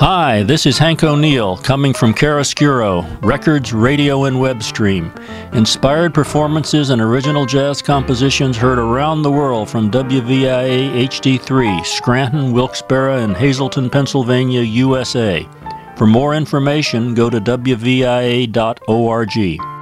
Hi, this is Hank O'Neill, coming from Chiaroscuro, records, radio, and web stream. Inspired performances and original jazz compositions heard around the world from WVIA HD3, Scranton, Wilkes-Barre, and Hazleton, Pennsylvania, USA. For more information, go to WVIA.org.